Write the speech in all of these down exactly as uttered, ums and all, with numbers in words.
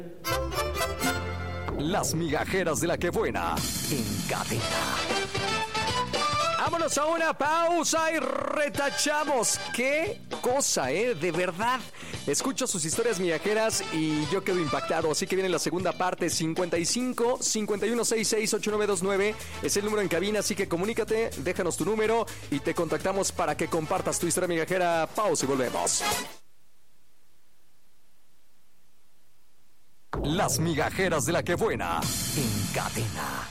Las migajeras de la que buena en cadena. Vámonos a una pausa y retachamos. ¿Qué cosa, eh? De verdad. Escucho sus historias migajeras y yo quedo impactado. Así que viene la segunda parte. cincuenta y cinco, cincuenta y uno sesenta y seis, ochenta y nueve veintinueve es el número en cabina. Así que comunícate, déjanos tu número y te contactamos para que compartas tu historia migajera. Pausa y volvemos. Las migajeras de la que buena en cadena.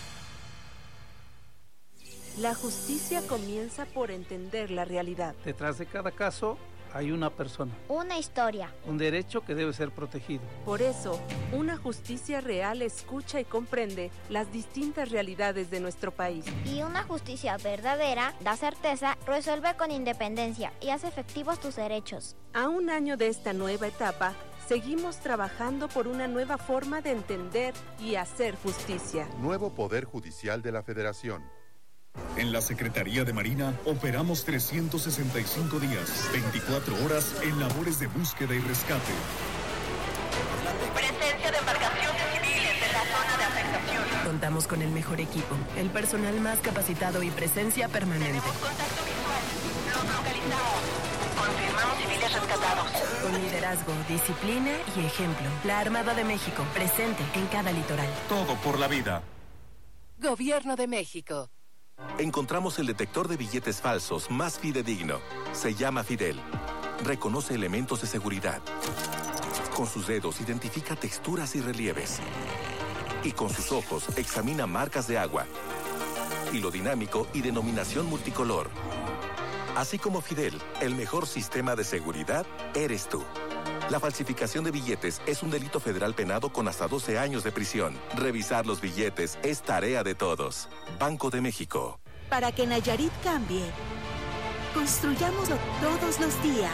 La justicia comienza por entender la realidad. Detrás de cada caso hay una persona. Una historia. Un derecho que debe ser protegido. Por eso, una justicia real escucha y comprende las distintas realidades de nuestro país. Y una justicia verdadera da certeza, resuelve con independencia y hace efectivos tus derechos. A un año de esta nueva etapa, seguimos trabajando por una nueva forma de entender y hacer justicia. Nuevo Poder Judicial de la Federación. En la Secretaría de Marina operamos trescientos sesenta y cinco días, veinticuatro horas en labores de búsqueda y rescate. Presencia de embarcaciones civiles en la zona de afectación. Contamos con el mejor equipo, el personal más capacitado y presencia permanente. Tenemos contacto visual. Los localizamos. Confirmamos civiles rescatados. Con liderazgo, disciplina y ejemplo. La Armada de México, presente en cada litoral. Todo por la vida. Gobierno de México. Encontramos el detector de billetes falsos más fidedigno. Se llama Fidel. Reconoce elementos de seguridad. Con sus dedos identifica texturas y relieves. Y con sus ojos examina marcas de agua. Hilo dinámico y denominación multicolor. Así como Fidel, el mejor sistema de seguridad eres tú. La falsificación de billetes es un delito federal penado con hasta doce años de prisión. Revisar los billetes es tarea de todos. Banco de México. Para que Nayarit cambie, construyámoslo todos los días.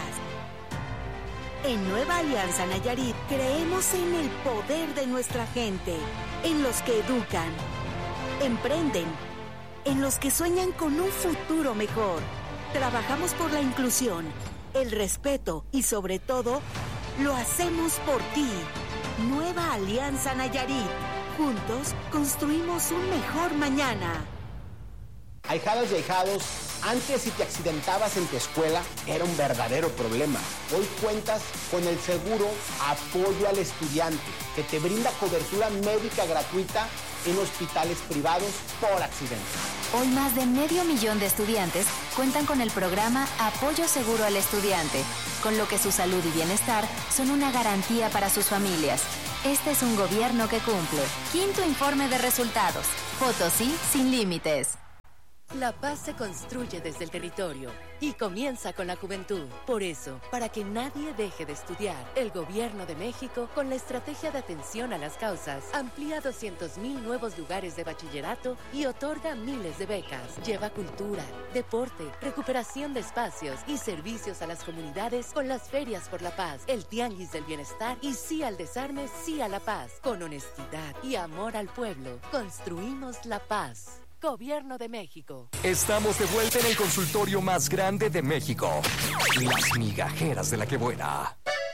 En Nueva Alianza Nayarit creemos en el poder de nuestra gente, en los que educan, emprenden, en los que sueñan con un futuro mejor. Trabajamos por la inclusión, el respeto y sobre todo, lo hacemos por ti. Nueva Alianza Nayarit. Juntos construimos un mejor mañana. Ahijadas y ahijados, antes si te accidentabas en tu escuela era un verdadero problema. Hoy cuentas con el seguro Apoyo al Estudiante, que te brinda cobertura médica gratuita en hospitales privados por accidente. Hoy más de medio millón de estudiantes cuentan con el programa Apoyo Seguro al Estudiante, con lo que su salud y bienestar son una garantía para sus familias. Este es un gobierno que cumple. Quinto informe de resultados. Potosí sin límites. La paz se construye desde el territorio y comienza con la juventud. Por eso, para que nadie deje de estudiar, el Gobierno de México, con la estrategia de atención a las causas, amplía doscientos mil nuevos lugares de bachillerato y otorga miles de becas. Lleva cultura, deporte, recuperación de espacios y servicios a las comunidades con las ferias por la paz, el tianguis del bienestar y sí al desarme, sí a la paz. Con honestidad y amor al pueblo, construimos la paz. Gobierno de México. Estamos de vuelta en el consultorio más grande de México. Las migajeras de la que buena.